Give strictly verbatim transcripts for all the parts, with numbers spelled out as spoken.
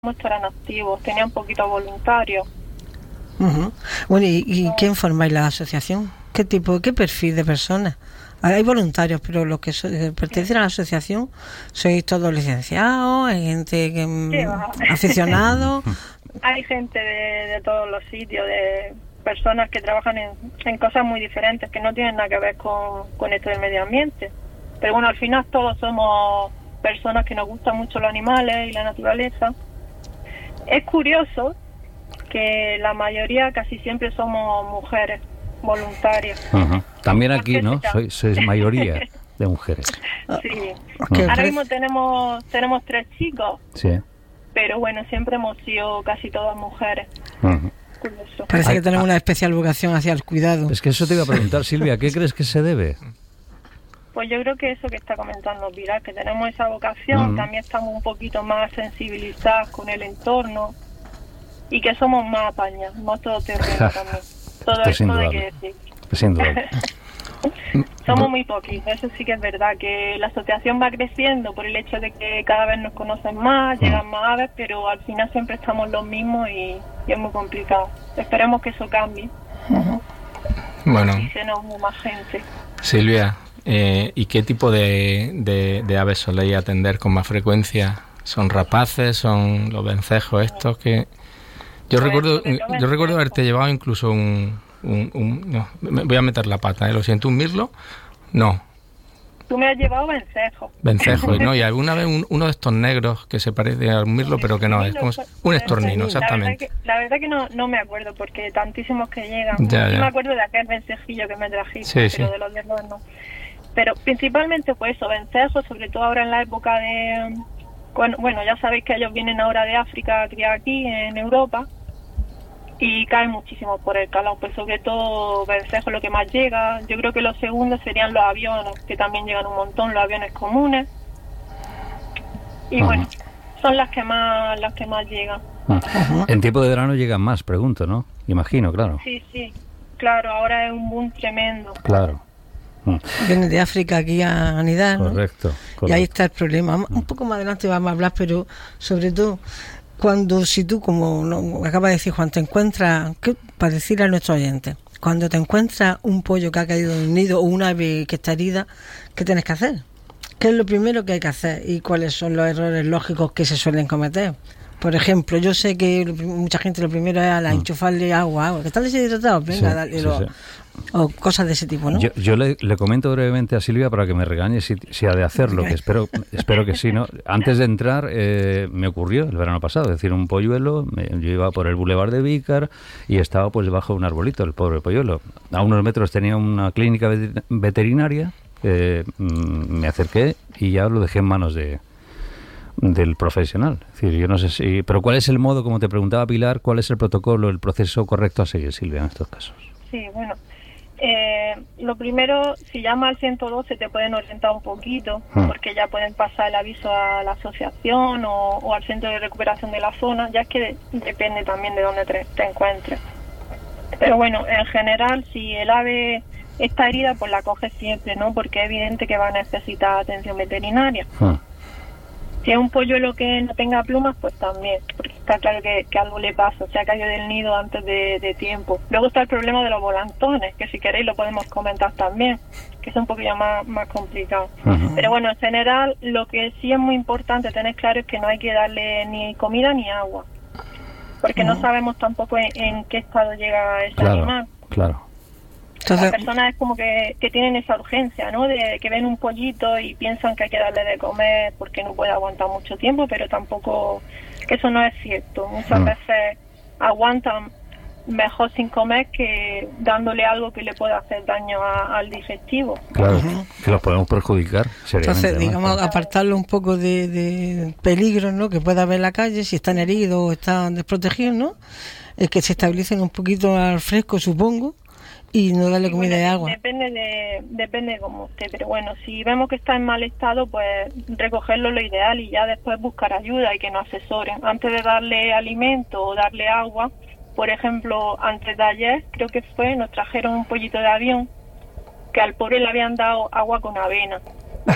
eran activos, tenían poquitos voluntarios. Uh-huh. Bueno, ¿y, y quién formáis la asociación? ¿Qué tipo, qué perfil de personas? Hay voluntarios, pero los que so, pertenecen a la asociación, ¿sois todos licenciados? ¿Hay gente que mm, aficionados? Hay gente de, de todos los sitios, de personas que trabajan en, en cosas muy diferentes, que no tienen nada que ver con, con esto del medio ambiente. Pero bueno, al final todos somos personas que nos gustan mucho los animales y la naturaleza. Es curioso que la mayoría, casi siempre somos mujeres voluntarias. Uh-huh. También aquí, ¿no? Sois, sois mayoría de mujeres. Sí. Uh-huh. Ahora mismo tenemos tenemos tres chicos. Sí. Pero bueno, siempre hemos sido casi todas mujeres. Uh-huh. Curioso. Parece que tenemos una especial vocación hacia el cuidado. Es que eso te iba a preguntar, Silvia, ¿qué crees que se debe? Pues yo creo que eso que está comentando Pilar, que tenemos esa vocación, uh-huh. también estamos un poquito más sensibilizadas con el entorno y que somos más apañas, más todoterreno también. Todo esto hay que decir. Sin duda. Somos muy poquitos, eso sí que es verdad, que la asociación va creciendo por el hecho de que cada vez nos conocen más, uh-huh. llegan más aves, pero al final siempre estamos los mismos y, y es muy complicado. Esperemos que eso cambie. Uh-huh. Bueno. Y se nos une más gente. Silvia, eh, ¿y qué tipo de, de, de aves soléis atender con más frecuencia? ¿Son rapaces? ¿Son los vencejos estos que...? Yo pues recuerdo yo recuerdo haberte llevado incluso un... un, un no, voy a meter la pata, ¿eh? Lo siento, ¿un mirlo? No. Tú me has llevado vencejo. Vencejo, ¿no? Y alguna vez un, uno de estos negros que se parece a un mirlo, pero que no es, como un estornino, exactamente. La verdad que, la verdad que no, no me acuerdo, porque tantísimos que llegan. Ya, Yo ya. me acuerdo de aquel vencejillo que me trajiste, sí, pero sí. de los demás no. Pero principalmente pues eso, vencejos, sobre todo ahora en la época de... Bueno, ya sabéis que ellos vienen ahora de África a criar aquí, en Europa, y caen muchísimo por el calor, pues sobre todo vencejos lo que más llega. Yo creo que los segundos serían los aviones, que también llegan un montón, los aviones comunes. Y uh-huh. bueno, son las que más las que más llegan. Uh-huh. En tiempo de verano llegan más, pregunto, ¿no? Imagino, claro. Sí, sí, claro, ahora es un boom tremendo. Claro. Uh. Vienen de África aquí a anidar, ¿no? Correcto, correcto. Y ahí está el problema. Uh. Un poco más adelante vamos a hablar, pero sobre todo... Cuando, si tú, como no, acaba de decir Juan, te encuentras, ¿qué, para decirle a nuestros oyentes, cuando te encuentras un pollo que ha caído en un nido o una ave que está herida, ¿qué tienes que hacer? ¿Qué es lo primero que hay que hacer? ¿Y cuáles son los errores lógicos que se suelen cometer? Por ejemplo, yo sé que mucha gente lo primero es a la enchufarle agua, agua, que están deshidratados, venga, sí, dale, sí, lo, sí. o cosas de ese tipo, ¿no? Yo, yo le, le comento brevemente a Silvia para que me regañe si, si ha de hacerlo, que espero espero que sí, ¿no? Antes de entrar, eh, me ocurrió el verano pasado, es decir, un polluelo, me, yo iba por el Boulevard de Vícar y estaba pues debajo de un arbolito, el pobre polluelo. A unos metros tenía una clínica veterinaria, eh, me acerqué y ya lo dejé en manos de... del profesional. Es decir, yo no sé si... Pero ¿cuál es el modo, como te preguntaba Pilar, cuál es el protocolo, el proceso correcto a seguir, Silvia, en estos casos? Sí, bueno, eh, lo primero, si llama al ciento doce te pueden orientar un poquito, hmm. porque ya pueden pasar el aviso a la asociación o, o al centro de recuperación de la zona, ya es que de, depende también de dónde te, te encuentres. Pero bueno, en general, si el ave está herida, pues la coges siempre, ¿no? Porque es evidente que va a necesitar atención veterinaria. Hmm. Si es un polluelo que no tenga plumas, pues también, porque está claro que, que algo le pasa, se ha caído del nido antes de, de tiempo. Luego está el problema de los volantones, que si queréis lo podemos comentar también, que es un poquillo más, más complicado. Uh-huh. Pero bueno, en general, lo que sí es muy importante tener claro es que no hay que darle ni comida ni agua, porque uh-huh. no sabemos tampoco en, en qué estado llega ese claro, animal. Claro. Entonces, las personas es como que, que tienen esa urgencia, ¿no? De que ven un pollito y piensan que hay que darle de comer porque no puede aguantar mucho tiempo, pero tampoco, que eso no es cierto. Muchas mm. veces aguantan mejor sin comer que dándole algo que le pueda hacer daño a, al digestivo. Claro, uh-huh. que los podemos perjudicar seriamente. Entonces, digamos, ¿no? apartarlo un poco de, de peligros, ¿no? Que pueda haber en la calle, si están heridos o están desprotegidos, ¿no? Es que se estabilicen un poquito al fresco, supongo. Y no darle comida bueno, y agua. Depende de depende de cómo esté, pero bueno, si vemos que está en mal estado, pues recogerlo es lo ideal y ya después buscar ayuda y que nos asesoren. Antes de darle alimento o darle agua, por ejemplo, antes de ayer, creo que fue, nos trajeron un pollito de avión que al pobre le habían dado agua con avena. Lo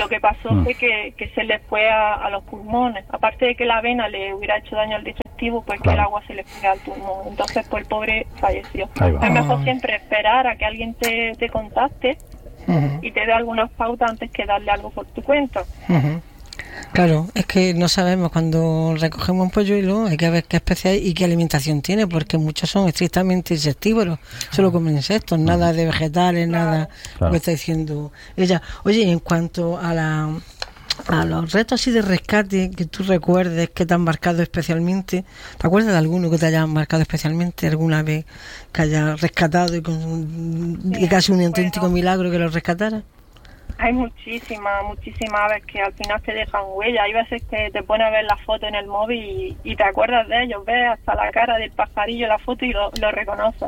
lo que pasó mm. fue que, que se le fue a, a los pulmones. Aparte de que la avena le hubiera hecho daño al digestivo, pues claro. que el agua se le fue al pulmón. Entonces, pues el pobre falleció. Es mejor siempre esperar a que alguien te, te contacte uh-huh. y te dé algunas pautas antes que darle algo por tu cuenta. Uh-huh. Claro, es que no sabemos cuando recogemos un polluelo, hay que ver qué especie hay y qué alimentación tiene, porque muchos son estrictamente insectívoros, solo comen insectos, nada de vegetales, claro. nada, claro. lo que está diciendo ella. Oye, en cuanto a la a los retos así de rescate que tú recuerdes que te han marcado especialmente, ¿te acuerdas de alguno que te haya marcado especialmente alguna vez que haya rescatado y, con, sí, y casi un auténtico bueno. milagro que los rescatara? Hay muchísimas, muchísimas aves que al final te dejan huella. Hay veces que te pones a ver la foto en el móvil y, y te acuerdas de ellos, ves hasta la cara del pajarillo en la foto y lo, lo reconoces.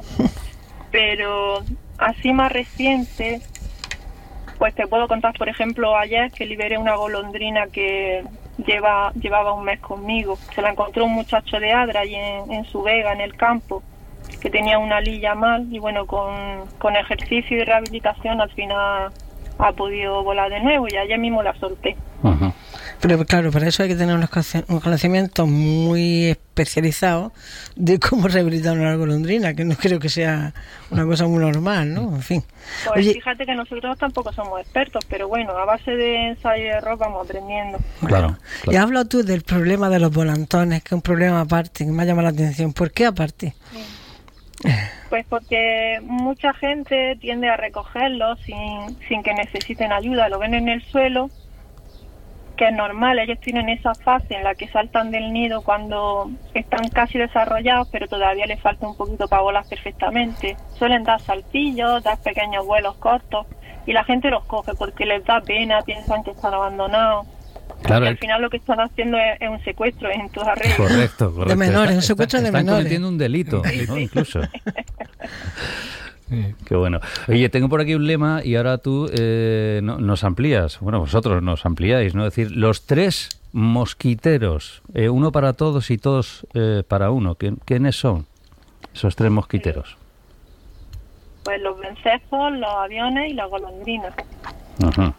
Pero así más reciente, pues te puedo contar, por ejemplo, ayer que liberé una golondrina que lleva llevaba un mes conmigo. Se la encontró un muchacho de Adra y en, en su vega, en el campo, que tenía una alilla mal y bueno, con, con ejercicio y rehabilitación al final ha podido volar de nuevo y ayer mismo la solté. Uh-huh. Pero claro, para eso hay que tener unos conocimientos muy especializados de cómo rehabilitar una golondrina, que no creo que sea una cosa muy normal, ¿no? En fin. Pues Oye, fíjate que nosotros tampoco somos expertos, pero bueno, a base de ensayo y error vamos aprendiendo. Claro, claro. Y habla tú del problema de los volantones, que es un problema aparte, que me ha llamado la atención. ¿Por qué aparte? Sí. Pues porque mucha gente tiende a recogerlos sin, sin que necesiten ayuda, lo ven en el suelo, que es normal, ellos tienen esa fase en la que saltan del nido cuando están casi desarrollados, pero todavía les falta un poquito para volar perfectamente. Suelen dar saltillos, dar pequeños vuelos cortos, y la gente los coge porque les da pena, piensan que están abandonados. Claro, y al final lo que están haciendo es, es un secuestro en tus arreglos. Correcto, correcto. De menores, un secuestro están, de menores. Están cometiendo un delito, ¿no? Incluso. Qué bueno. Oye, tengo por aquí un lema y ahora tú eh, no, nos amplías. Bueno, vosotros nos ampliáis, ¿no? Es decir, los tres mosquiteros, eh, uno para todos y todos eh, para uno. ¿Quién, ¿Quiénes son esos tres mosquiteros? Pues los vencejos, los aviones y las golondrinas. Ajá.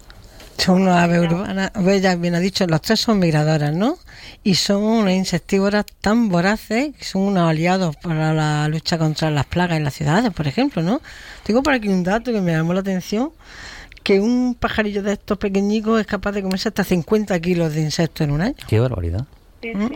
Son unas aves urbanas, ya bien ha dicho, los tres son migradoras, ¿no? Y son unas insectívoras tan voraces que son unos aliados para la lucha contra las plagas en las ciudades, por ejemplo, ¿no? Tengo por aquí un dato que me llamó la atención, que un pajarillo de estos pequeñicos es capaz de comerse hasta cincuenta kilos de insectos en un año. ¡Qué barbaridad! Sí, ¿Mm? sí.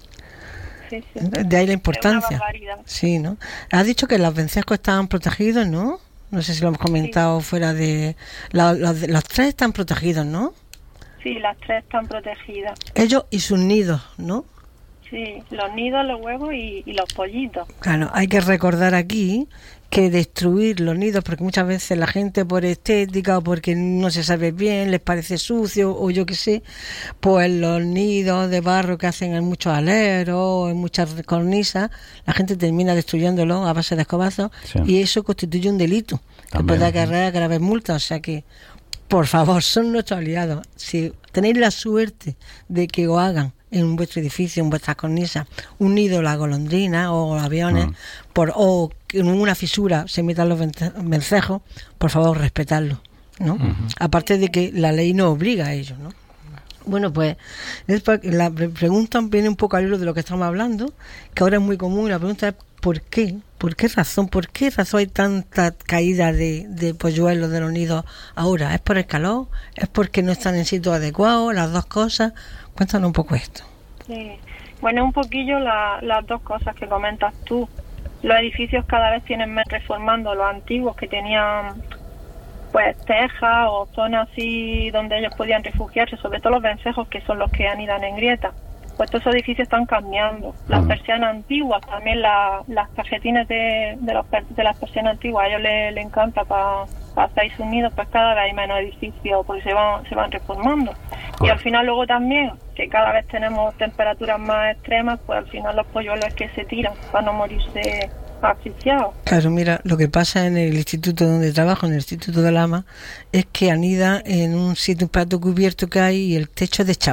Sí, sí. De ahí la importancia. Es una barbaridad. Sí, ¿no? Has dicho que los vencejos estaban protegidos, ¿no? No sé si lo hemos comentado sí. fuera de... La, la, los tres están protegidos, ¿no? Sí, las tres están protegidas. Ellos y sus nidos, ¿no? Sí, los nidos, los huevos y, y los pollitos. Claro, hay que recordar aquí que destruir los nidos, porque muchas veces la gente por estética o porque no se sabe bien, les parece sucio o yo qué sé, pues los nidos de barro que hacen en muchos aleros, en muchas cornisas, la gente termina destruyéndolos a base de escobazos sí. y eso constituye un delito que puede acarrear graves multas, o sea que por favor, son nuestros aliados. Si tenéis la suerte de que os hagan en vuestro edificio, en vuestras cornisas, un nido la golondrina o aviones, mm. por, o que en una fisura se metan los vencejos, por favor, respetadlo, ¿no? Uh-huh. Aparte de que la ley no obliga a ello, ¿no? Bueno, pues la pregunta viene un poco al hilo de lo que estamos hablando, que ahora es muy común. La pregunta es ¿por qué? ¿Por qué razón? ¿Por qué razón hay tanta caída de, de polluelos de los nidos ahora? ¿Es por el calor? ¿Es porque no están en sitio adecuado? Las dos cosas. Cuéntanos un poco esto. Sí. Bueno, un poquillo la, las dos cosas que comentas tú. Los edificios cada vez tienen más reformando los antiguos que tenían pues tejas o zonas así donde ellos podían refugiarse, sobre todo los vencejos que son los que anidan en grietas. Pues estos edificios están cambiando. Las uh-huh. persianas antiguas, también la, las cajetines de, de, los, de las persianas antiguas, a ellos les, les encanta para pa hacer sus nidos, pues cada vez hay menos edificios porque se van, se van reformando. Uh-huh. Y al final luego también, que cada vez tenemos temperaturas más extremas, pues al final los polluelos que se tiran para no morirse asfixiados. Claro, mira, lo que pasa en el instituto donde trabajo, en el Instituto de Lama, es que anida en un sitio, un plato cubierto que hay y el techo es de chapa.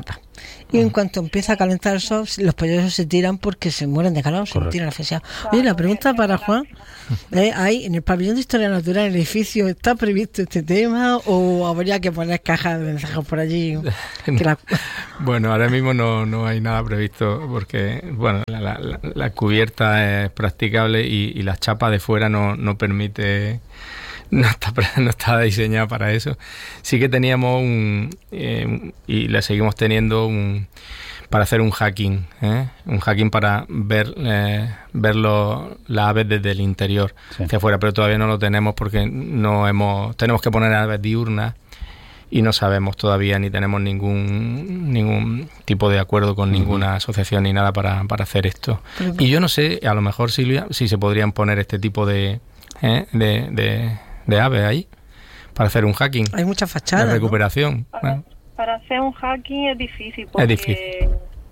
y en cuanto empieza a calentar el sol, los polluelos se tiran porque se mueren de calor, Correcto. se tiran asfixiados. Oye, la pregunta para Juan, ¿eh? ¿hay en el pabellón de Historia Natural, el edificio, está previsto este tema o habría que poner cajas de vencejos por allí? Que la... Bueno, ahora mismo no, no hay nada previsto porque, bueno, la, la, la cubierta es practicable y, y la chapa de fuera no, no permite... No está, no está diseñada para eso. Sí que teníamos un, eh, y le seguimos teniendo un, para hacer un hacking, ¿eh? un hacking para ver eh, ver los, las aves desde el interior sí. hacia afuera, pero todavía no lo tenemos porque no hemos tenemos que poner aves diurnas y no sabemos todavía ni tenemos ningún ningún tipo de acuerdo con uh-huh. ninguna asociación ni nada para, para hacer esto. Uh-huh. Y yo no sé, a lo mejor, Silvia, si se podrían poner este tipo de ¿eh? de, de de aves ahí para hacer un hacking. Hay muchas fachadas, de recuperación. ¿no? Para, ¿eh? para hacer un hacking es difícil porque... Es difícil.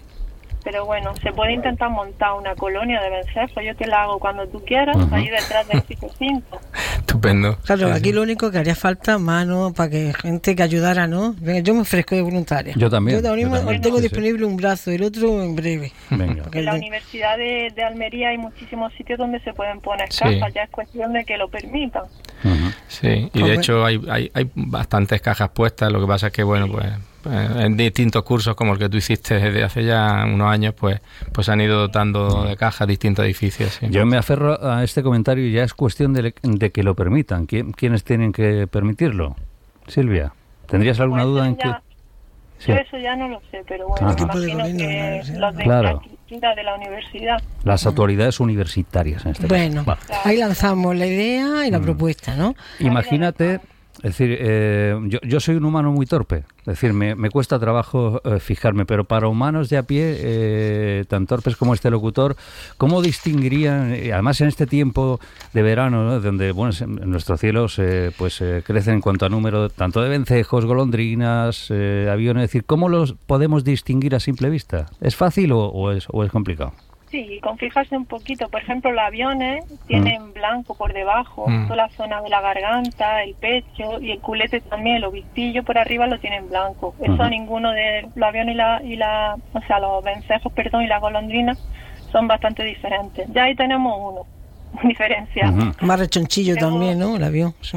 Pero bueno, se puede intentar montar una colonia de vencejos. Yo te la hago cuando tú quieras, uh-huh. ahí detrás del piso cinco. Estupendo. Claro, sí, aquí sí. lo único que haría falta mano para que gente que ayudara, ¿no? Yo me ofrezco de voluntaria. Yo también. Yo ahora mismo también. tengo sí, disponible sí. un brazo y el otro en breve. Venga. En la de... Universidad de, de Almería hay muchísimos sitios donde se pueden poner sí. cajas, ya es cuestión de que lo permitan. Uh-huh. Sí, y de hecho hay, hay, hay bastantes cajas puestas, lo que pasa es que, bueno, pues en distintos cursos como el que tú hiciste desde hace ya unos años, pues pues han ido dotando de cajas distintos edificios. Sí. Yo me aferro a este comentario y ya es cuestión de, de que lo permitan. ¿Quién, ¿Quiénes tienen que permitirlo? Silvia, ¿tendrías alguna pues duda en ya, que...? Sí. Yo eso ya no lo sé, pero bueno, me imagino que los de claro. la de la universidad. Las autoridades universitarias en este bueno, caso. Bueno, ahí lanzamos la idea y la mm. propuesta, ¿no? Imagínate... Es decir, eh, yo, yo soy un humano muy torpe, es decir, me, me cuesta trabajo eh, fijarme, pero para humanos de a pie, eh, tan torpes como este locutor, ¿cómo distinguirían, eh, además en este tiempo de verano, ¿no? donde bueno, en nuestros cielos eh, pues eh, crecen en cuanto a número tanto de vencejos, golondrinas, eh, aviones, es decir, ¿cómo los podemos distinguir a simple vista? ¿Es fácil o, o, es, o es complicado? Sí, con fijarse un poquito. Por ejemplo, los aviones tienen mm. blanco por debajo, mm. toda la zona de la garganta, el pecho y el culete también, el obispillo por arriba lo tienen blanco. Eso uh-huh. ninguno de los aviones y la, y la, o sea, los vencejos, perdón, y las golondrinas son bastante diferentes. Ya ahí tenemos uno, diferencia. Uh-huh. Más rechonchillo tenemos, también, ¿no? El avión. Sí,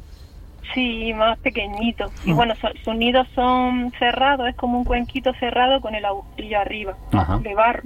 sí más pequeñito. Uh-huh. Y bueno, so, sus nidos son cerrados, es como un cuenquito cerrado con el agujillo arriba, uh-huh. de barro.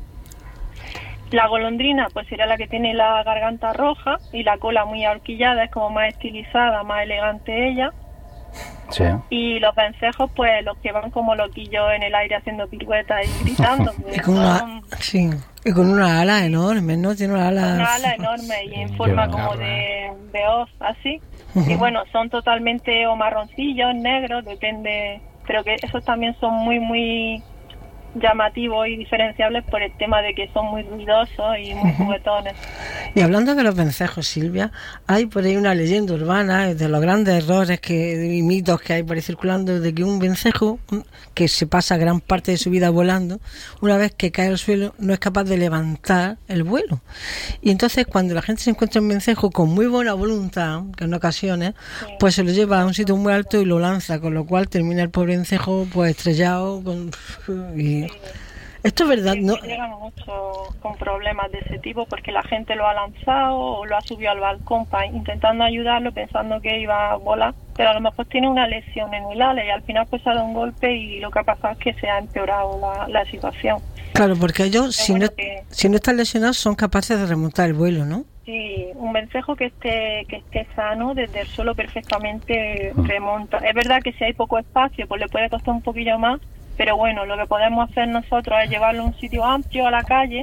La golondrina pues sería la que tiene la garganta roja y la cola muy ahorquillada, es como más estilizada, más elegante ella. Sí. Y los vencejos pues los que van como loquillos en el aire haciendo piruetas y gritando. Y con, una, sí. y con una ala enorme, ¿no? Tiene una ala... Una ala enorme y en forma como de, de hoz, así. Uh-huh. Y bueno, son totalmente o marroncillos, negros, depende... Pero que esos también son muy, muy... llamativos y diferenciables por el tema de que son muy ruidosos y muy juguetones. Y hablando de los vencejos, Silvia, hay por ahí una leyenda urbana de los grandes errores que, y mitos que hay por ahí circulando de que un vencejo que se pasa gran parte de su vida volando, una vez que cae al suelo no es capaz de levantar el vuelo. Y entonces cuando la gente se encuentra un vencejo con muy buena voluntad, que en ocasiones, sí. pues se lo lleva a un sitio muy alto y lo lanza, con lo cual termina el pobre vencejo pues estrellado con... y esto es verdad, sí, ¿no? Llegan mucho con problemas de ese tipo porque la gente lo ha lanzado o lo ha subido al balcón para intentando ayudarlo pensando que iba a volar, pero a lo mejor tiene una lesión en el ala y al final pues ha dado un golpe y lo que ha pasado es que se ha empeorado la, la situación. Claro, porque ellos si, bueno no, que, si no están lesionados son capaces de remontar el vuelo, ¿no? Sí, un vencejo que esté que esté sano desde el suelo perfectamente remonta. Es verdad que si hay poco espacio pues le puede costar un poquillo más, pero bueno, lo que podemos hacer nosotros es llevarlo a un sitio amplio, a la calle,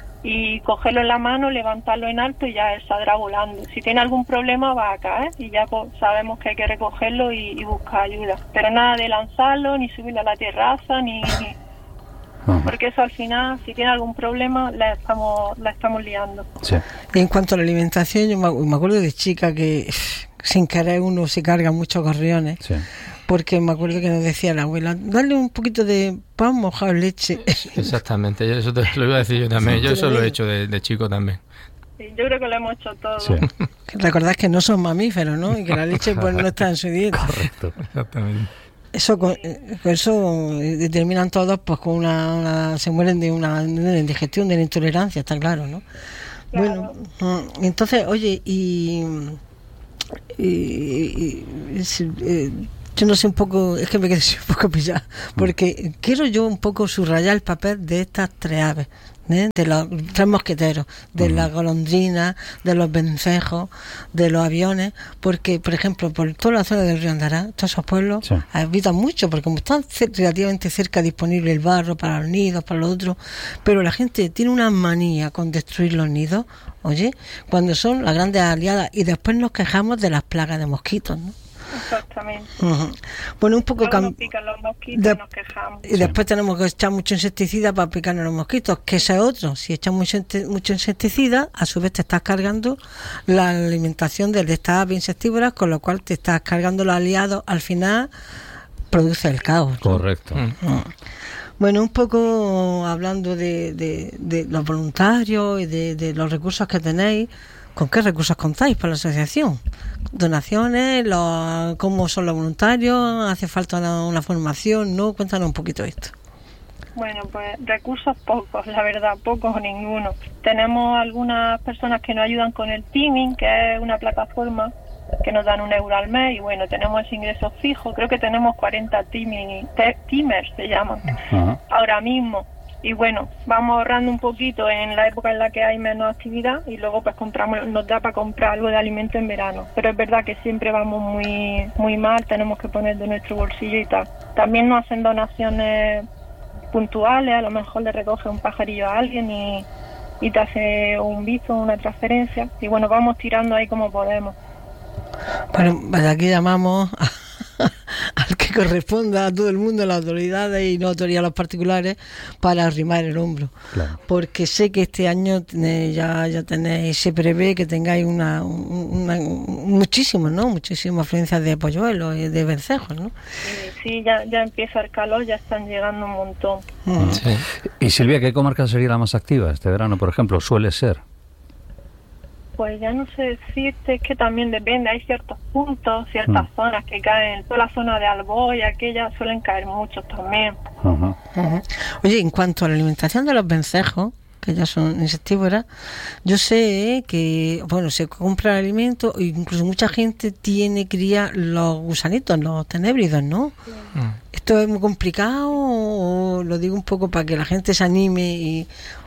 y cogerlo en la mano, levantarlo en alto y ya él saldrá volando. Si tiene algún problema va a caer y ya pues, sabemos que hay que recogerlo y, y buscar ayuda. Pero nada de lanzarlo, ni subirlo a la terraza, ni, ni... porque eso al final, si tiene algún problema, la estamos, la estamos liando. Sí. Y en cuanto a la alimentación, yo me acuerdo de chica que sin querer uno se carga muchos gorriones. Sí. Porque me acuerdo que nos decía la abuela, dale un poquito de pan mojado en leche. Exactamente, yo eso te lo iba a decir yo también. Yo eso lo he hecho de, de chico también. Sí, yo creo que lo hemos hecho todos. Sí. Recordad que no son mamíferos, ¿no? Y que la leche pues no está en su dieta. Correcto. Exactamente. Eso, con, eso determinan todos, pues con una, una se mueren de una, de una indigestión, de una intolerancia, está claro, ¿no? Claro. Bueno, entonces, oye, y, y, y, y eh, yo no sé un poco, es que me quedé un poco pillada, porque quiero yo un poco subrayar el papel de estas tres aves, ¿eh? De los tres mosqueteros, de uh-huh. las golondrinas, de los vencejos, de los aviones, porque, por ejemplo, por toda la zona del río Andará, todos esos pueblos sí. habitan mucho, porque como están relativamente cerca disponible el barro para los nidos, para los otros, pero la gente tiene una manía con destruir los nidos, oye, cuando son las grandes aliadas, y después nos quejamos de las plagas de mosquitos, ¿no? Exactamente. Uh-huh. Bueno, un poco cam- nos pican los mosquitos de- y nos quejamos. Y después sí. tenemos que echar mucho insecticida para picarnos los mosquitos, que ese es otro. Si echas mucho, mucho insecticida, a su vez te estás cargando la alimentación de estas aves insectívoras, con lo cual te estás cargando los aliados. Al final produce el caos. Correcto. ¿No? Uh-huh. Bueno, un poco hablando de, de, de los voluntarios y de, de los recursos que tenéis. ¿Con qué recursos contáis para la asociación? ¿Donaciones? Los, ¿Cómo son los voluntarios? ¿Hace falta una, una formación? ¿No? Cuéntanos un poquito esto. Bueno, pues recursos pocos, la verdad, pocos o ninguno. Tenemos algunas personas que nos ayudan con el teaming, que es una plataforma que nos dan un euro al mes, y bueno, tenemos ese ingreso fijo. Creo que tenemos cuarenta teaming, te, teamers se llaman, uh-huh. ahora mismo. Y bueno, vamos ahorrando un poquito en la época en la que hay menos actividad, y luego pues compramos, nos da para comprar algo de alimento en verano. Pero es verdad que siempre vamos muy muy mal, tenemos que poner de nuestro bolsillo y tal. También nos hacen donaciones puntuales, a lo mejor le recoge un pajarillo a alguien y, y te hace un viso, una transferencia. Y bueno, vamos tirando ahí como podemos. Bueno, desde aquí llamamos a al que corresponda a todo el mundo, a las autoridades y no autoridades a los particulares, para arrimar el hombro. Claro. Porque sé que este año tenéis, ya, ya tenéis, se prevé que tengáis una, una muchísimo, ¿no? Muchísimas afluencias de polluelos y de vencejos, ¿no? Sí, sí, ya, ya empieza el calor, ya están llegando un montón. Mm. Sí. Y Silvia, ¿qué comarca sería la más activa este verano, por ejemplo? Suele ser. Pues ya no sé decirte, es que también depende, hay ciertos puntos, ciertas uh-huh. zonas que caen, toda la zona de Alboy y aquellas suelen caer muchos también. Uh-huh. Uh-huh. Oye, en cuanto a la alimentación de los vencejos, que ya son insectívoras, yo sé que, bueno, se compra el alimento, e incluso mucha gente tiene cría los gusanitos, los tenébridos, ¿no? Sí. Uh-huh. ¿Esto es muy complicado o lo digo un poco para que la gente se anime? Y...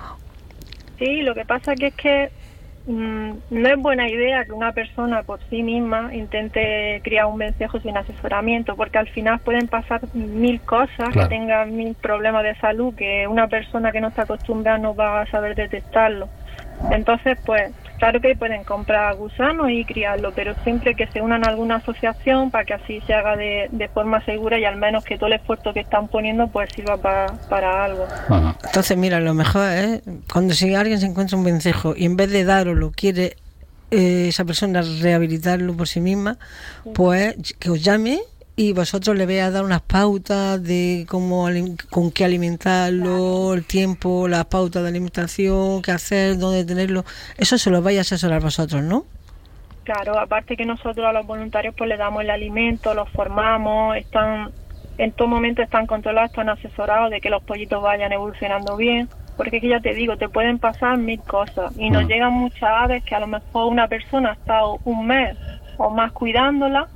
Sí, lo que pasa que es que no es buena idea que una persona por sí misma intente criar un vencejo sin asesoramiento, porque al final pueden pasar mil cosas, claro. que tengan mil problemas de salud, que una persona que no está acostumbrada no va a saber detectarlo. Entonces, pues, claro que pueden comprar gusanos y criarlo, pero siempre que se unan a alguna asociación para que así se haga de, de forma segura, y al menos que todo el esfuerzo que están poniendo pues sirva para, para algo. Ajá. Entonces, mira, lo mejor es cuando si alguien se encuentra un vencejo y en vez de darlo quiere eh, esa persona rehabilitarlo por sí misma, sí. pues que os llame y vosotros le veis a dar unas pautas de cómo, con qué alimentarlo, el tiempo, las pautas de alimentación, qué hacer, dónde tenerlo. Eso se lo vais a asesorar vosotros, ¿no? Claro, aparte que nosotros a los voluntarios pues le damos el alimento, los formamos, están en todo momento están controlados, están asesorados de que los pollitos vayan evolucionando bien, porque es que ya te digo, te pueden pasar mil cosas y nos llegan muchas aves que a lo mejor una persona ha estado un mes o más cuidándola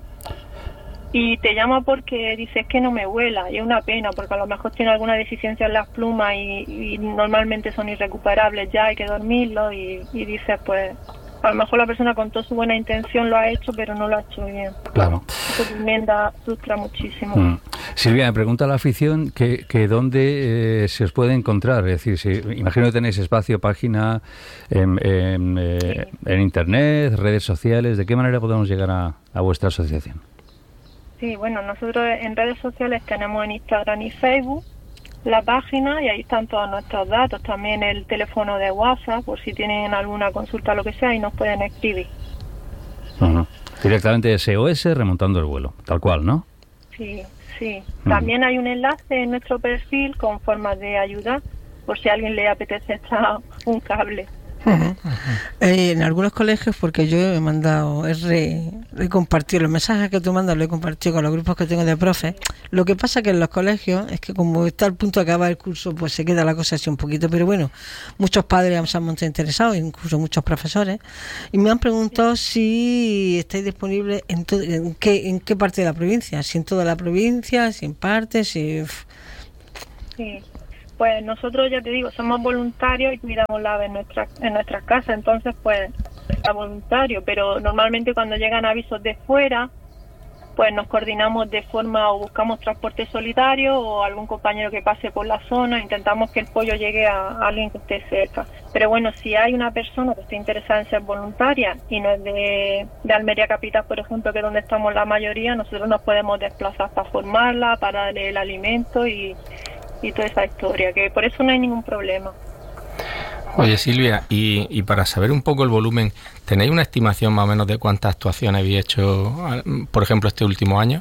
y te llama porque dices que no me vuela, y es una pena porque a lo mejor tiene alguna deficiencia en las plumas y, y normalmente son irrecuperables, ya hay que dormirlo y, y dices pues a lo mejor la persona con toda su buena intención lo ha hecho pero no lo ha hecho bien. Claro. Eso también da, frustra muchísimo. Mm. Silvia, me pregunta la afición que, que dónde eh, se os puede encontrar, es decir, si, imagino que tenéis espacio, página en, en, eh, sí. en internet, redes sociales, ¿de qué manera podemos llegar a, a vuestra asociación? Sí, bueno, nosotros en redes sociales tenemos en Instagram y Facebook la página y ahí están todos nuestros datos, también el teléfono de WhatsApp por si tienen alguna consulta o lo que sea y nos pueden escribir. Uh-huh. Directamente S O S remontando el vuelo, tal cual, ¿no? Sí, sí. Uh-huh. También hay un enlace en nuestro perfil con formas de ayuda por si a alguien le apetece echar un cable. Uh-huh. Uh-huh. Eh, en algunos colegios, porque yo he mandado, he, re, he compartido los mensajes que tú mandas, lo he compartido con los grupos que tengo de profes. Lo que pasa que en los colegios es que como está al punto de acabar el curso, pues se queda la cosa así un poquito, pero bueno, muchos padres se han mostrado interesados, incluso muchos profesores, y me han preguntado si estáis disponibles en, to- en, qué, en qué parte de la provincia, si en toda la provincia, si en parte, si... Sí. Pues nosotros, ya te digo, somos voluntarios y cuidamos la ave en nuestras en nuestras casas, entonces pues está voluntario, pero normalmente cuando llegan avisos de fuera, pues nos coordinamos de forma o buscamos transporte solidario o algún compañero que pase por la zona, intentamos que el pollo llegue a, a alguien que esté cerca. Pero bueno, si hay una persona que esté interesada en ser voluntaria y no es de, de Almería Capital, por ejemplo, que es donde estamos la mayoría, nosotros nos podemos desplazar para formarla, para darle el alimento y y toda esa historia, que por eso no hay ningún problema. Oye, Silvia, y, y para saber un poco el volumen, ¿tenéis una estimación más o menos de cuántas actuaciones habéis hecho, por ejemplo, este último año?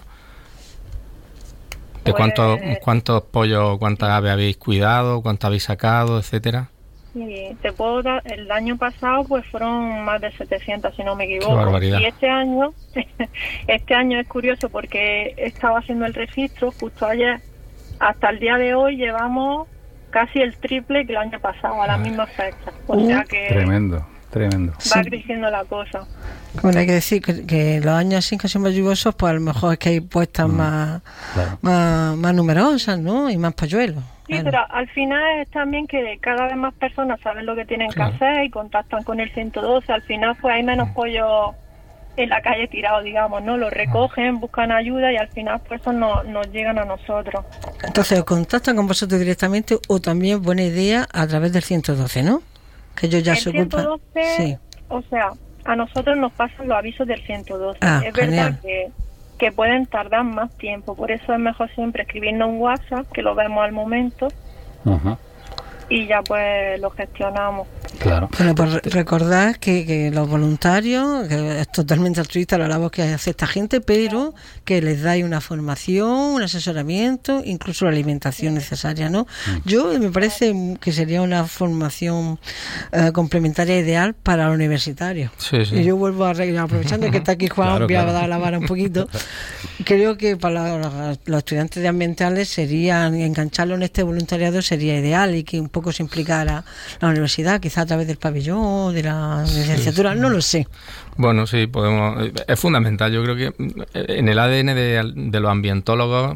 ¿De pues, cuántos, cuántos pollos, cuántas aves habéis cuidado, cuántas habéis sacado, etcétera? Sí, te puedo dar, el año pasado pues fueron más de setecientas, si no me equivoco. Qué barbaridad. Y este año, este año es curioso porque estaba haciendo el registro justo ayer. Hasta el día de hoy llevamos casi el triple que el año pasado, a la misma fecha. O uh, sea que tremendo, tremendo. Va sí. creciendo la cosa. Bueno, hay que decir que, que los años así que son más lluviosos, pues a lo mejor es que hay puestas mm, más, claro. más más numerosas, ¿no? Y más polluelos. Sí, bueno. Pero al final es también que cada vez más personas saben lo que tienen claro. que hacer y contactan con el ciento doce. Al final pues hay menos mm. pollos en la calle tirado, digamos, ¿no? Lo recogen, buscan ayuda y al final pues eso no, nos llegan a nosotros. Entonces, ¿os contactan con vosotros directamente o también, buena idea, a través del ciento doce, ¿no? Que ellos ya se ocupan. ciento doce, sí. O sea, a nosotros nos pasan los avisos del ciento doce. Ah, es genial. verdad que, que pueden tardar más tiempo, por eso es mejor siempre escribirnos un WhatsApp, que lo vemos al momento. Uh-huh. Y ya pues lo gestionamos. Claro. Bueno, pues recordad que, que los voluntarios, que es totalmente altruista la labor que hace esta gente, pero que les dais una formación, un asesoramiento, incluso la alimentación necesaria, ¿no? Mm. Yo me parece que sería una formación uh, complementaria ideal para los universitarios. Sí, sí. Y yo vuelvo a arreglar, aprovechando que está aquí Juan, claro, voy a claro. dar la vara un poquito. Creo que para los, los estudiantes de ambientales sería, engancharlo en este voluntariado sería ideal y que un poco se implicara la universidad, quizá a través del pabellón, de la licenciatura, sí, sí. no lo sé. Bueno, sí, podemos. Es fundamental. Yo creo que en el A D N de, de los ambientólogos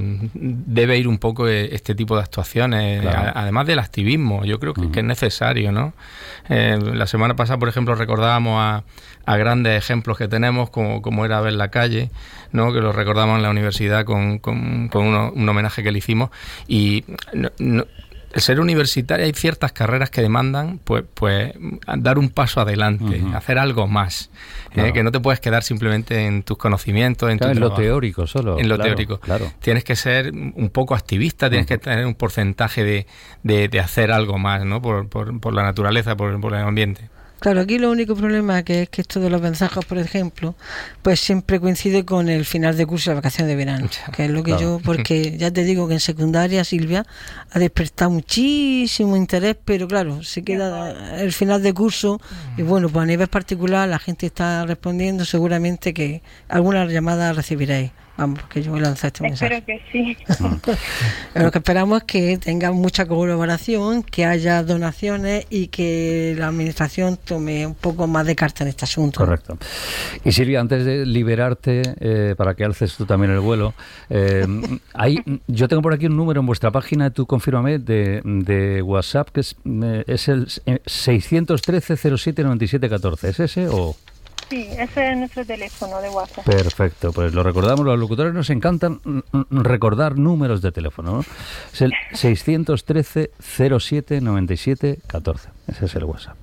debe ir un poco este tipo de actuaciones, claro. además del activismo. Yo creo que, uh-huh. que es necesario, ¿no? Eh, la semana pasada, por ejemplo, recordábamos a, a grandes ejemplos que tenemos, como, como era Ver la Calle, ¿no? Que lo recordamos en la universidad con, con, con uno, un homenaje que le hicimos. Y no, no, el ser universitario, hay ciertas carreras que demandan pues pues dar un paso adelante, uh-huh. hacer algo más, claro. eh, que no te puedes quedar simplemente en tus conocimientos, en, claro, tu en lo teórico solo. En lo claro, teórico. Claro. Tienes que ser un poco activista, tienes uh-huh. que tener un porcentaje de, de, de hacer algo más, ¿no? Por, por, por la naturaleza, por, por el ambiente. Claro, aquí lo único problema que es que esto de los vencejos, por ejemplo, pues siempre coincide con el final de curso de vacaciones de verano, que es lo que claro. yo, porque ya te digo que en secundaria Silvia ha despertado muchísimo interés, pero claro, se queda el final de curso y bueno, pues a nivel particular la gente está respondiendo, seguramente que alguna llamada recibiréis. Vamos, que yo voy a lanzar este mensaje. Espero que sí. Lo que esperamos es que tengan mucha colaboración, que haya donaciones y que la administración tome un poco más de carta en este asunto. Correcto. Y Silvia, antes de liberarte, eh, para que alces tú también el vuelo, eh, hay, yo tengo por aquí un número en vuestra página, tú confírmame, de, de WhatsApp, que es, eh, es el seiscientos trece cero siete noventa y siete catorce. ¿Es ese o...? Sí, ese es nuestro teléfono de WhatsApp. Perfecto, pues lo recordamos, los locutores nos encantan recordar números de teléfono, ¿no? Es el seiscientos trece cero siete noventa y siete catorce, ese es el WhatsApp.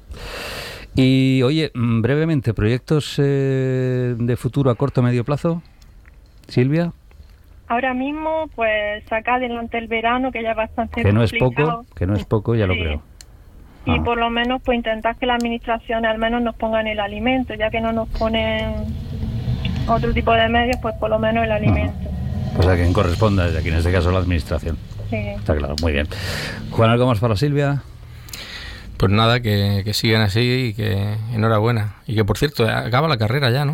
Y oye, brevemente, ¿proyectos eh, de futuro a corto o medio plazo? Silvia. Ahora mismo, pues sacar adelante el verano, que ya es bastante que no complicado. es poco, que no es poco, ya sí. lo creo. Y ah. por lo menos pues intentar que las administraciones al menos nos pongan el alimento, ya que no nos ponen otro tipo de medios, pues por lo menos el alimento. Ah. Pues a quien corresponda, desde aquí en este caso la administración. Sí. Está claro, muy bien. Juan, ¿algo más para Silvia? Pues nada, que, que sigan así y que enhorabuena. Y que, por cierto, acaba la carrera ya, ¿no?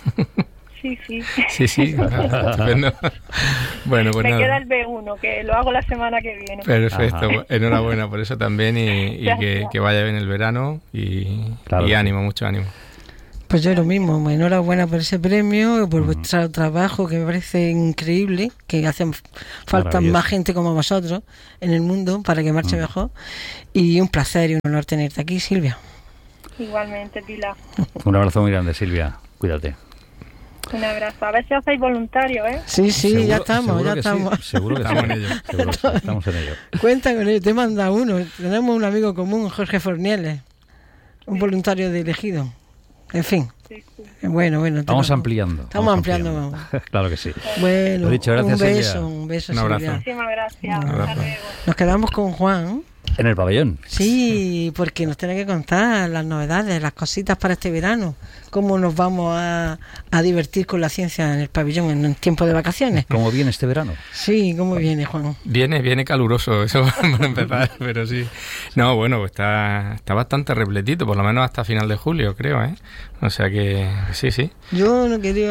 Sí, sí. Sí, sí. Estupendo. Bueno, pues Me nada. queda el B uno, que lo hago la semana que viene. Perfecto. Ajá. Enhorabuena por eso también y, y que, que vaya bien el verano y, Claro y que ánimo, mucho ánimo. Pues yo lo mismo, enhorabuena por ese premio, por Ujú. vuestro trabajo, que me parece increíble, que hacen falta Maravilloso. más gente como vosotros en el mundo para que marche Ujú. mejor. Y un placer y un honor tenerte aquí, Silvia. Igualmente, Pilar. Un abrazo muy grande, Silvia. Cuídate. Un abrazo. A ver si hacéis voluntario, ¿eh? Sí, sí, Seguro- ya estamos, seguro ya que sí, estamos. seguro que Estamos sí. en ello. Seguro que sí, estamos en ello. Cuenta con ello, te manda uno. Tenemos un amigo común, Jorge Fornieles, un voluntario de elegido. En fin, Sí, sí. bueno, bueno. Vamos tenemos- ampliando. Estamos vamos ampliando. Claro que sí. Bueno, Lo dicho, gracias, un beso, Silvia. un beso, Un abrazo. Silvia. Muchísimas gracias. Un abrazo. Hasta luego. Nos quedamos con Juan. En el pabellón. Sí, porque nos tiene que contar las novedades, las cositas para este verano, cómo nos vamos a, a divertir con la ciencia en el pabellón en, en tiempo de vacaciones. ¿Cómo viene este verano? Sí, ¿cómo viene, Juan? Viene, viene caluroso, eso para empezar, pero sí. No, bueno, está, está bastante repletito, por lo menos hasta final de julio, creo, ¿eh? O sea que sí, sí. Yo no quería...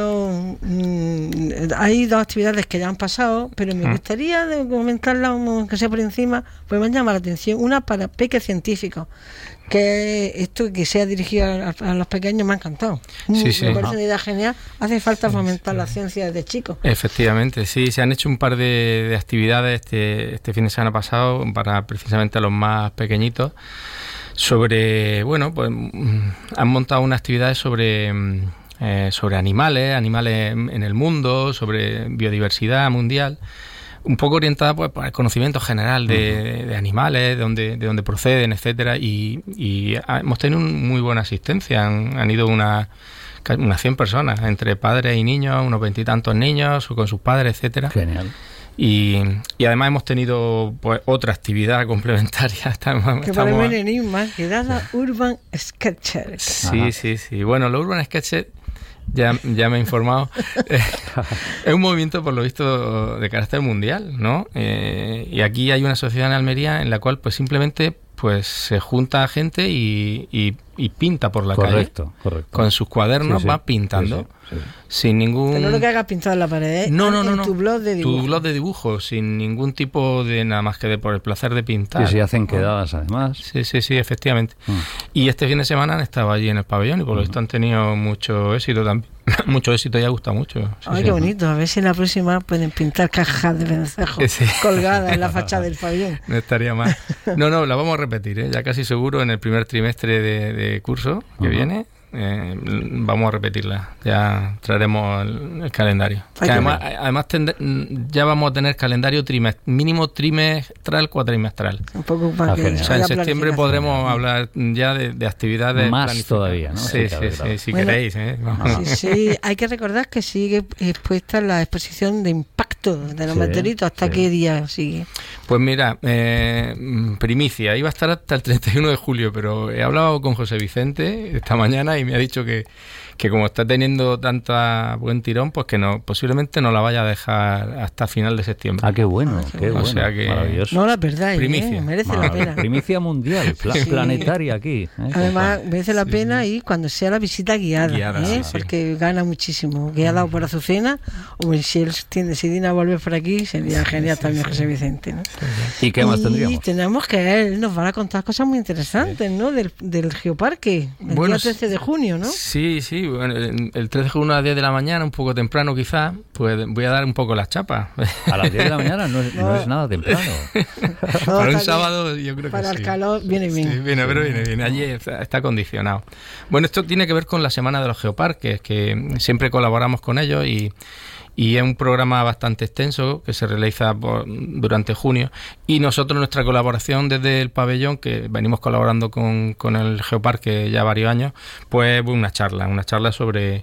mm, hay dos actividades que ya han pasado, pero me Mm. gustaría de comentarlas, aunque sea por encima, pues me llama la atención. Una para peques científicos, que esto que sea dirigido a, a los pequeños me ha encantado. Sí, Mm, sí. Me parece Ajá. una idea genial. Hace falta fomentar la ciencia desde chicos. Efectivamente, sí, se han hecho un par de, de actividades este, este fin de semana pasado para precisamente a los más pequeñitos sobre, bueno, pues mm, han montado unas actividades sobre, mm, eh, sobre animales, animales en el mundo, sobre biodiversidad mundial, un poco orientada pues para el conocimiento general de, de animales, de dónde, de dónde proceden, etcétera, y, y hemos tenido un- muy buena asistencia, han, han ido una unas cien personas, entre padres y niños, unos veintitantos niños, con sus padres, etcétera. Genial. Y, y además hemos tenido pues otra actividad complementaria. Estamos, Que estamos- para el enigma, que da la Urban Sketchers. Sí, Ajá. sí, sí. Bueno, los Urban Sketches, ya, ya me he informado, eh, es un movimiento por lo visto de carácter mundial, ¿no? Eh, y aquí hay una sociedad en Almería en la cual pues simplemente pues se junta gente y, y, y pinta por la Correcto, calle. correcto. Con sus cuadernos Sí, sí. va pintando. Sí, sí, Sin ningún... Que no lo que hagas pintado en la pared, ¿eh? No, no, no, en no. tu blog de dibujo. Tu blog de dibujo, sin ningún tipo de nada más que de por el placer de pintar. Sí, sí, hacen quedadas además. Sí, sí, sí, efectivamente. Mm. Y este fin de semana han estado allí en el pabellón y por lo visto han tenido mucho éxito también. mucho éxito y ha gustado mucho. Sí, Ay, sí. qué bonito. A ver si en la próxima pueden pintar cajas de vencejos Sí. colgadas en la fachada del pabellón. No estaría mal. No, no, la vamos a repetir, ¿eh? Ya casi seguro en el primer trimestre de, de curso que Ajá. viene. Eh, vamos a repetirla, ya traeremos el, el calendario. Ay, Que qué además además tende- ya vamos a tener calendario trimes- mínimo trimestral, cuatrimestral. Un poco para Ah, que genial. O sea, en haya septiembre planificación. podremos hablar ya de, de actividades Más planificadas. todavía, ¿no? Sí, Sí, sí, claro, sí, claro. si Bueno, queréis. ¿eh? Vamos. Sí, sí, hay que recordar que sigue expuesta la exposición de impacto de los Sí, meteoritos. ¿Hasta sí. qué día sigue? Pues mira, eh, primicia, iba a estar hasta el treinta y uno de julio, pero he hablado con José Vicente esta mañana y me ha dicho que, que como está teniendo tanta buen tirón, pues que no posiblemente no la vaya a dejar hasta final de septiembre. Ah, qué bueno, qué qué O bueno. sea que- Maravilloso. No la perdáis, Primicia. ¿eh? Merece la Maravilla. pena. Primicia mundial, pla- Sí. planetaria aquí. ¿eh? Además, merece la pena ir cuando sea la visita guiada, Guiada, ¿eh? sí, sí. Porque gana muchísimo. Guiada por Azucena, o si él tiene decidida a volver por aquí, sería genial también José Vicente, ¿no? ¿Y qué más Y tendríamos? tenemos que él nos van a contar cosas muy interesantes, ¿no? Del, del Geoparque, el Bueno, día trece de junio, ¿no? Sí, sí, bueno, el el trece de junio a las diez de la mañana, un poco temprano quizás, pues voy a dar un poco las chapas. A las diez de la mañana no es, no es nada temprano. No, Para un está sábado yo creo que Para sí. el calor viene bien. Sí, viene, pero viene bien. Allí está, está condicionado. Bueno, esto tiene que ver con la Semana de los Geoparques, que siempre colaboramos con ellos y, y es un programa bastante extenso que se realiza por- durante junio. Y nosotros, nuestra colaboración desde el pabellón, que venimos colaborando con, con el Geoparque ya varios años, pues una charla, una charla sobre...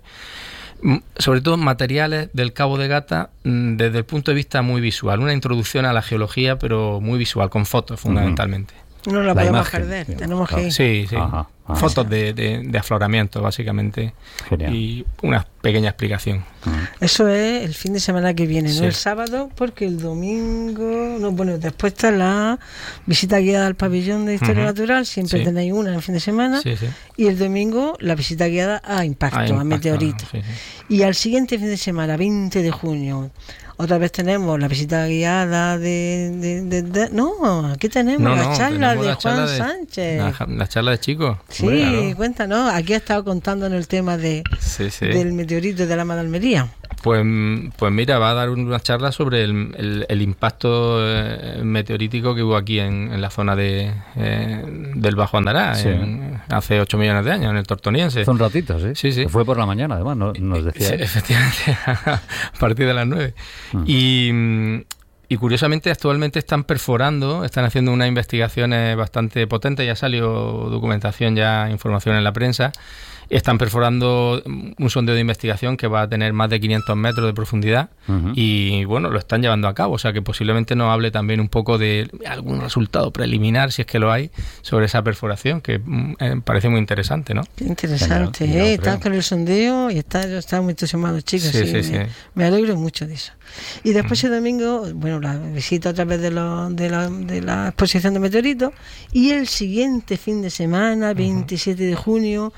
sobre todo materiales del Cabo de Gata mm, desde el punto de vista muy visual, una introducción a la geología pero muy visual, con fotos fundamentalmente. No la, La podemos imagen, perder, sí, tenemos claro. que ir. Sí, sí. Ajá. Ah, fotos sí. de, de, de afloramiento, básicamente. Genial. Y una pequeña explicación. Eso es el fin de semana que viene, no sí. el sábado, porque el domingo, no, bueno, después está la visita guiada al pabellón de Historia uh-huh. Natural, siempre sí. tenéis una en el fin de semana, sí, sí. y el domingo la visita guiada a Impacto, a, impacto, a Meteorito. Sí, sí. Y al siguiente fin de semana, veinte de junio, otra vez tenemos la visita guiada de... de, de, de no, aquí tenemos no, la no, charla tenemos de la Juan charla de, Sánchez. La, la charla de chicos. Sí, bueno, claro. Cuéntanos. Aquí ha estado contándonos el tema de sí, sí. del meteorito de la Lama de Almería. Pues, pues mira, va a dar una charla sobre el, el, el impacto eh, meteorítico que hubo aquí en, en la zona de eh, del Bajo Andará, sí. en, hace ocho millones de años, en el Tortoniense. Hace un ratito, sí. Sí, sí. Fue por la mañana, además, ¿no? Nos decía. Sí, efectivamente, a partir de las nueve. Hmm. Y... Y curiosamente actualmente están perforando, están haciendo unas investigaciones bastante potentes, ya salió documentación, ya información en la prensa, están perforando un sondeo de investigación que va a tener más de quinientos metros de profundidad uh-huh. y bueno, lo están llevando a cabo, o sea que posiblemente nos hable también un poco de algún resultado preliminar, si es que lo hay, sobre esa perforación, que eh, parece muy interesante, ¿no? Qué interesante, Genial, ¿eh? Están con el sondeo y están, están muy entusiasmados, chicos, sí, sí, sí, me, sí. me alegro mucho de eso. Y después uh-huh. el domingo, bueno, la visita a través de, lo, de, la, de la exposición de meteoritos, y el siguiente fin de semana, veintisiete uh-huh. de junio,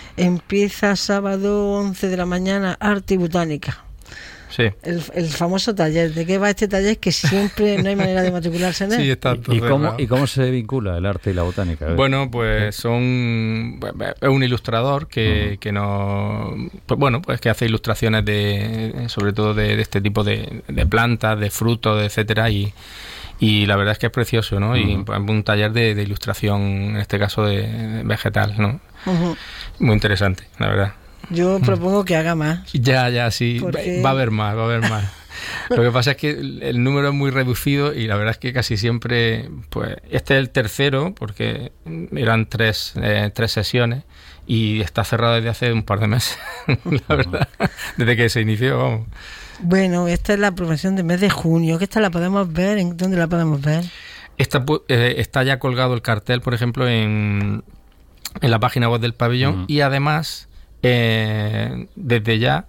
empieza sábado once de la mañana Arte y Botánica. Sí. El, el famoso taller. ¿De qué va este taller? Que siempre no hay manera de matricularse en él. Sí, está ¿Y, y, cómo, ¿Y cómo se vincula el arte y la botánica? Bueno, pues son es un ilustrador que, uh-huh. que no pues bueno, pues que hace ilustraciones de sobre todo de, de este tipo de, de plantas, de frutos, etcétera, y y la verdad es que es precioso, ¿no? Uh-huh. Y pues, un taller de, de ilustración, en este caso de, de vegetal, ¿no? Uh-huh. Muy interesante, la verdad. Yo propongo que haga más. Ya, ya, sí. Porque... Va a haber más, va a haber más. Lo que pasa es que el número es muy reducido y la verdad es que casi siempre, pues, este es el tercero, porque eran tres, eh, tres sesiones y está cerrado desde hace un par de meses, la verdad, desde que se inició, vamos. Bueno, esta es la aprobación del mes de junio, que esta la podemos ver, ¿en dónde la podemos ver? Esta, eh, está ya colgado el cartel, por ejemplo, en, en la página web del pabellón uh-huh. y además, eh, desde ya,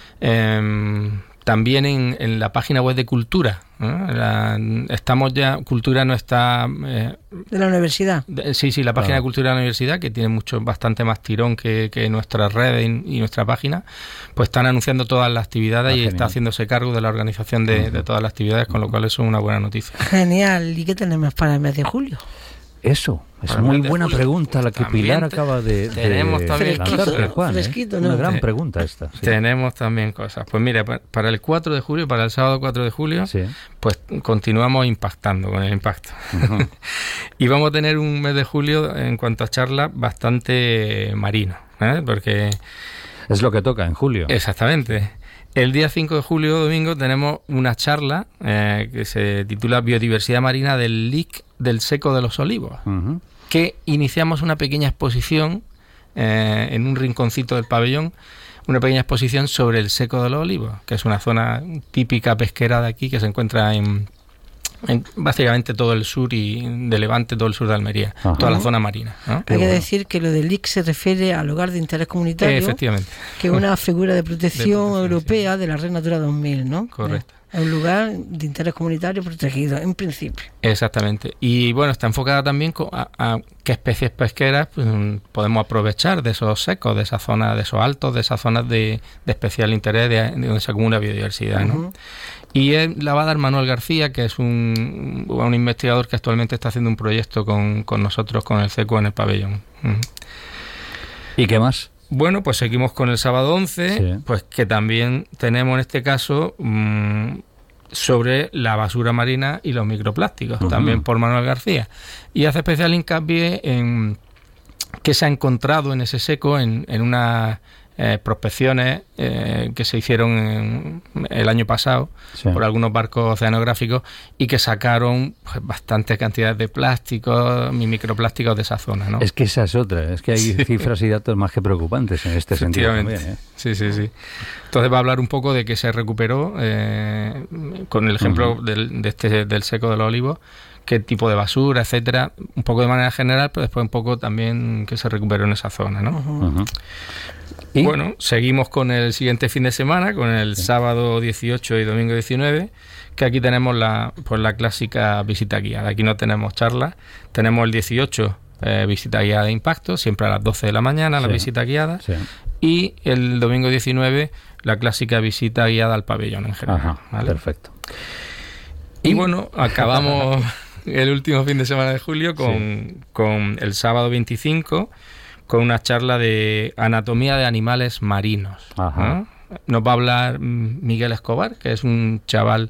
eh, también en, en la página web de Cultura. ¿eh? La, estamos ya, Cultura no está... Eh, ¿De la universidad? De, sí, sí, la página claro. de Cultura de la universidad, que tiene mucho bastante más tirón que, que nuestras redes y, y nuestra página, pues están anunciando todas las actividades ah, y genial. Está haciéndose cargo de la organización de, uh-huh. de todas las actividades, con lo cual eso es una buena noticia. Genial. ¿Y qué tenemos para el mes de julio? Eso, es una muy buena julio. pregunta la que Pilar acaba de, de tenemos también lanzarle, Juan, fresquito, ¿eh? ¿no? Una gran pregunta esta. Sí. Tenemos también cosas. Pues mira, para el cuatro de julio, para el sábado cuatro de julio, sí. pues continuamos impactando con el impacto. Uh-huh. Y vamos a tener un mes de julio, en cuanto a charlas, bastante marino, ¿eh? Porque... Es lo que toca en julio. Exactamente. El día cinco de julio, domingo, tenemos una charla eh, que se titula Biodiversidad Marina del L I C del Seco de los Olivos, uh-huh. que iniciamos una pequeña exposición eh, en un rinconcito del pabellón, una pequeña exposición sobre el Seco de los Olivos, que es una zona típica pesquera de aquí que se encuentra en, en básicamente todo el sur y de Levante, todo el sur de Almería, uh-huh. toda la zona marina, ¿no? Hay que bueno. decir que lo del L I C se refiere al lugar de interés comunitario, eh, efectivamente. que es una figura de protección, de protección europea sí. de la Red Natura dos mil, ¿no? Correcto. Es un lugar de interés comunitario protegido, en principio. Exactamente. Y bueno, está enfocada también a, a qué especies pesqueras pues, podemos aprovechar de esos secos, de esa zona, de esos altos, de esas zonas de, de especial interés, de, de donde se acumula biodiversidad, ¿no? Uh-huh. Y él la va a dar Manuel García, que es un, un investigador que actualmente está haciendo un proyecto con, con nosotros, con el SECO en el pabellón. Uh-huh. ¿Y qué más? Bueno, pues seguimos con el sábado once, sí. pues que también tenemos en este caso mmm, sobre la basura marina y los microplásticos, uh-huh. también por Manuel García. Y hace especial hincapié en que se ha encontrado en ese seco, en, en unas eh, prospecciones eh, que se hicieron en, el año pasado sí. por algunos barcos oceanográficos y que sacaron pues, bastantes cantidades de plásticos y microplásticos de esa zona, ¿no? Es que esa es otra, es que hay sí. cifras y datos más que preocupantes en este sentido también, ¿eh? Sí, sí, sí. Entonces va a hablar un poco de que se recuperó, eh, con el ejemplo uh-huh. del, de este, del seco de los olivos, qué tipo de basura, etcétera, un poco de manera general, pero después un poco también que se recuperó en esa zona, ¿no? Uh-huh. Uh-huh. Y bueno, seguimos con el siguiente fin de semana, con el sí. sábado dieciocho y domingo diecinueve, que aquí tenemos la, pues la clásica visita guiada. Aquí no tenemos charlas, tenemos el dieciocho eh, visita guiada de impacto, siempre a las doce de la mañana, sí. la visita guiada, sí. y el domingo diecinueve la clásica visita guiada al pabellón en general. Ajá, ¿vale? Perfecto. Y bueno, acabamos el último fin de semana de julio con, sí. con el sábado veinticinco, con una charla de anatomía de animales marinos. Ajá. ¿no? Nos va a hablar Miguel Escobar, que es un chaval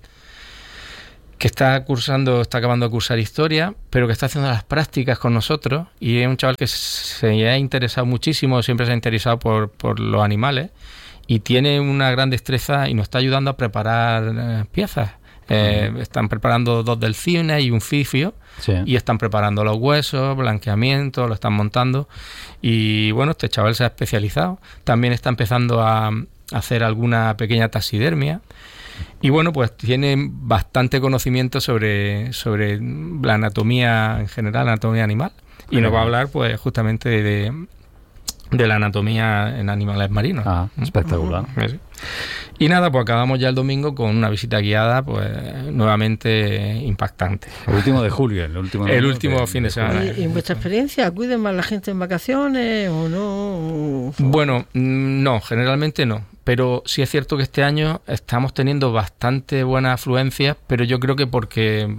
que está cursando, está acabando de cursar historia, pero que está haciendo las prácticas con nosotros, y es un chaval que se ha interesado muchísimo, siempre se ha interesado por, por los animales, y tiene una gran destreza y nos está ayudando a preparar eh, piezas. Eh, uh-huh. Están preparando dos delfines y un fifio, sí. y están preparando los huesos, blanqueamiento, lo están montando, y bueno, este chaval se ha especializado, también está empezando a, a hacer alguna pequeña taxidermia, y bueno, pues tiene bastante conocimiento sobre, sobre la anatomía en general, la anatomía animal, y uh-huh. nos va a hablar pues justamente de, de, de la anatomía en animales marinos. Ah, espectacular. Uh-huh. Y nada, pues acabamos ya el domingo con una visita guiada, pues nuevamente impactante. El último de julio, el último, el último de, fin de semana. ¿Y en vuestra experiencia acuden más la gente en vacaciones o no? Bueno, no, generalmente no. Pero sí es cierto que este año estamos teniendo bastante buena afluencia, pero yo creo que porque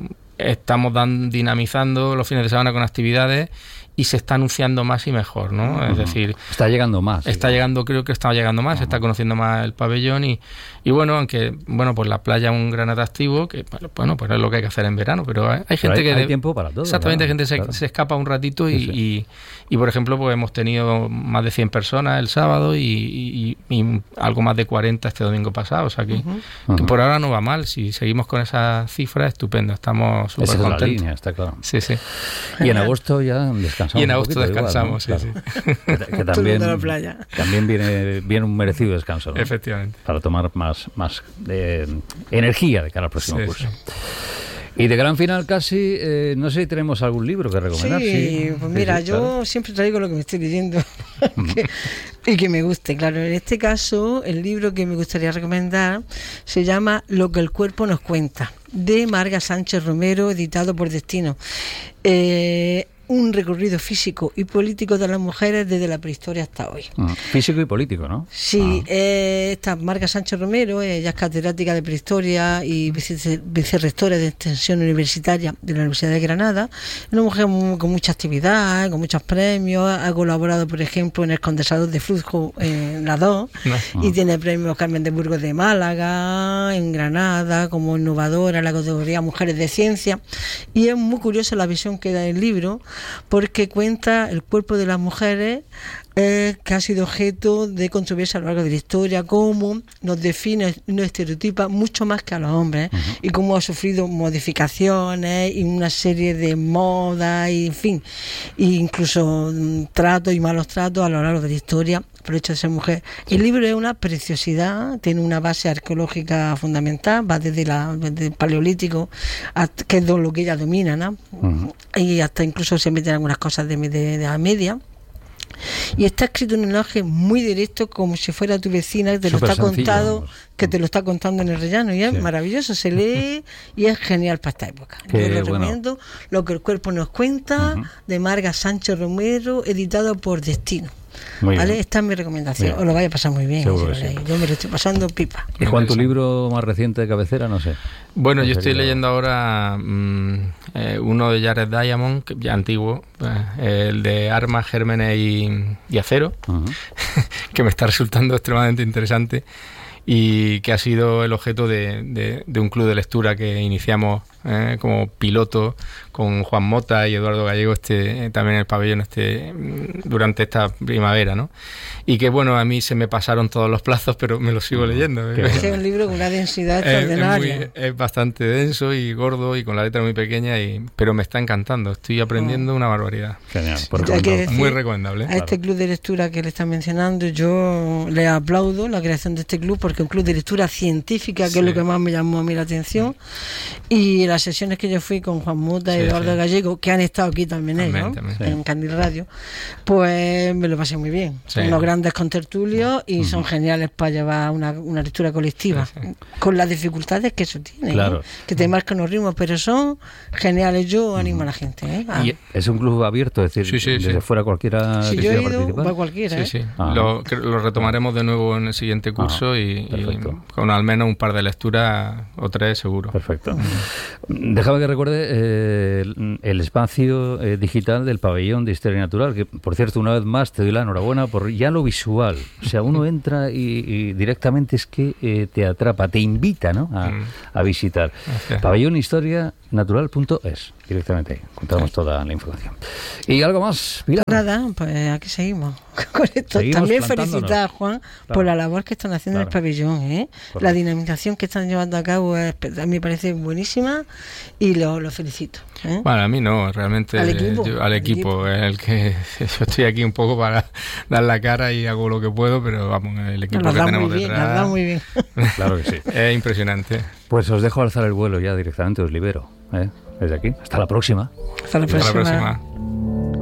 estamos dan, dinamizando los fines de semana con actividades y se está anunciando más y mejor, ¿no? Uh-huh. Es decir... Está llegando más. Está sí. llegando, creo que está llegando más, uh-huh. se está conociendo más el pabellón y, y bueno, aunque, bueno, pues la playa es un gran atractivo, que bueno, pues es lo que hay que hacer en verano, pero hay, hay gente pero hay, que... Hay de, tiempo para todo. Exactamente, claro, gente claro. Se, se escapa un ratito y, sí, sí. y, y, por ejemplo, pues hemos tenido más de cien personas el sábado y, y, y algo más de cuarenta este domingo pasado, o sea que, uh-huh. que por ahora no va mal, si seguimos con esa cifra, estupendo, estamos súper Esa contentos. Es la línea, está claro. Sí, sí. Y en agosto ya descansamos. Y en agosto descansamos. Descansamos, igual, sí, ¿no? sí. Claro. Que, que también, de la playa. también viene, viene un merecido descanso, ¿no? Efectivamente. Para tomar más, más eh, energía de cara al próximo sí, curso. Sí. Y de gran final casi, eh, no sé si tenemos algún libro que recomendar. Sí, sí. pues mira, sí, sí, yo claro. siempre traigo lo que me estoy leyendo que, y que me guste. Claro, en este caso, el libro que me gustaría recomendar se llama Lo que el cuerpo nos cuenta, de Marga Sánchez Romero, editado por Destino. Eh, un recorrido físico y político de las mujeres desde la prehistoria hasta hoy. Uh, físico y político, ¿no? Sí, ah. eh, esta Marga Sánchez Romero, ella es catedrática de prehistoria y vice, vicerrectora de extensión universitaria de la Universidad de Granada, una mujer muy, con mucha actividad, con muchos premios, ha colaborado, por ejemplo, en el Condensador de Flujo en la dos, no. y tiene premios Carmen de Burgos de Málaga, en Granada, como innovadora en la categoría Mujeres de Ciencia, y es muy curiosa la visión que da el libro, porque cuenta el cuerpo de las mujeres eh, que ha sido objeto de controversia a lo largo de la historia, cómo nos define y nos estereotipa mucho más que a los hombres, uh-huh. y cómo ha sufrido modificaciones y una serie de modas, y en fin, e incluso um, tratos y malos tratos a lo largo de la historia por el hecho de ser mujer. El libro es una preciosidad, tiene una base arqueológica fundamental, va desde, la, desde el Paleolítico, hasta, que es lo que ella domina, ¿no? Uh-huh. Y hasta incluso se meten algunas cosas de, de, de la media. Y está escrito en un lenguaje muy directo, como si fuera tu vecina, que te Super lo está sencillo, contado, vamos. que te lo está contando en el rellano, y es sí. maravilloso, se lee y es genial para esta época. Qué Yo lo bueno. recomiendo, Lo que el cuerpo nos cuenta, uh-huh. de Marga Sánchez Romero, editado por Destino. Muy ¿Vale? Bien. Esta es mi recomendación. Bien. Os lo vaya a pasar muy bien. Si sí. Yo me lo estoy pasando pipa. ¿Y Juan, tu libro más reciente de cabecera? No sé. Bueno, no yo estoy leyendo ahora mmm, eh, uno de Jared Diamond, que ya antiguo, eh, el de Armas, Gérmenes y, y Acero, uh-huh. que me está resultando extremadamente interesante y que ha sido el objeto de, de, de un club de lectura que iniciamos eh, como piloto con Juan Mota y Eduardo Gallego, este también en el pabellón este durante esta primavera, ¿no? Y que bueno, a mí se me pasaron todos los plazos, pero me lo sigo leyendo. Es un libro con una densidad extraordinaria. Es, es, muy, es bastante denso y gordo y con la letra muy pequeña, y pero me está encantando, estoy aprendiendo oh. una barbaridad. Genial, por decir, muy recomendable. A este claro. club de lectura que le están mencionando, yo le aplaudo la creación de este club, porque porque un club de lectura científica, que sí. es lo que más me llamó a mí la atención, y las sesiones que yo fui con Juan Muta y sí, Eduardo sí. Gallego, que han estado aquí también, también ellos, también. en Candil Radio, pues me lo pasé muy bien. Sí. Son unos grandes contertulios y Uh-huh. son geniales para llevar una, una lectura colectiva, Sí, sí. con las dificultades que eso tiene, Claro. ¿eh? Que te marcan los ritmos, pero son geniales. Yo animo a la gente, ¿eh? A- Y es un club abierto, es decir, Sí, sí, desde sí. fuera cualquiera si que yo he quiera ido, participar. va cualquiera, ¿eh? Sí, sí. Ah. Lo, que- lo retomaremos de nuevo en el siguiente curso Ah, y, y perfecto. con al menos un par de lecturas o tres seguro. Perfecto. Déjame que recuerde eh, el, el espacio eh, digital del Pabellón de Historia Natural, que por cierto, una vez más te doy la enhorabuena por ya lo visual. O sea, uno entra y, y directamente es que eh, te atrapa, te invita, ¿no? a, Mm. a visitar. Gracias. pabellón historia natural punto es, directamente ahí. Contamos toda la información. ¿Y algo más, Pilar? Nada, pues aquí seguimos con esto. Seguimos También plantándonos. felicitar a Juan Claro. por la labor que están haciendo en el Claro. pabellón, ¿eh? Correcto. La dinamización que están llevando a cabo es, a mí me parece buenísima y lo, lo felicito, ¿eh? Bueno, a mí no, realmente Al equipo. yo- al Al equipo equipo. es el que yo estoy aquí un poco para dar la cara y hago lo que puedo, pero vamos, el equipo Nos que da tenemos muy bien, nos detrás da muy bien. Claro que sí. es impresionante. Pues os dejo alzar el vuelo ya directamente, os libero. ¿eh? Desde aquí. Hasta la próxima. Hasta la Hasta la próxima. próxima.